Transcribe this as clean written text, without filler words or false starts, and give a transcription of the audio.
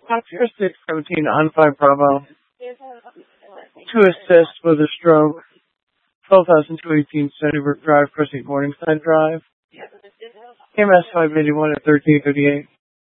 Oxford 617 on 5 Bravo. To assist with a stroke. 12,218 Stony Brook Drive, Chrissy Morningside Drive. MS 581 at 1358.